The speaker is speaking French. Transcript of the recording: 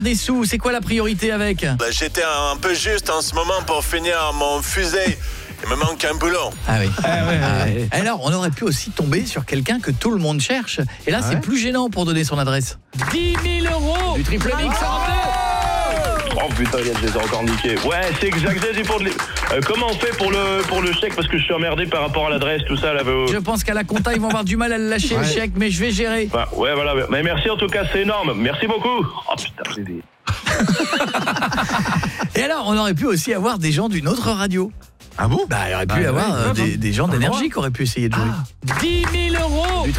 Des sous, c'est quoi la priorité avec? J'étais un peu juste en ce moment pour finir mon fusée. Il me manque un boulot. Ah oui. ouais. Alors, on aurait pu aussi tomber sur quelqu'un que tout le monde cherche. Et là, c'est plus gênant pour donner son adresse. 10 000 € Du triple mix Oh putain, je les ai encore niqués. Ouais, c'est exact. Comment on fait pour le chèque? Parce que je suis emmerdé par rapport à l'adresse, tout ça là. Je pense qu'à la compta, ils vont avoir du mal à le lâcher le chèque, mais je vais gérer. Bah, ouais, voilà. Mais merci en tout cas, c'est énorme. Merci beaucoup. Oh putain, j'ai des... Et alors, on aurait pu aussi avoir des gens d'une autre radio. Ah bon? Bah, il aurait pu y avoir des gens d'énergie qui auraient pu essayer de jouer. 10 000 €.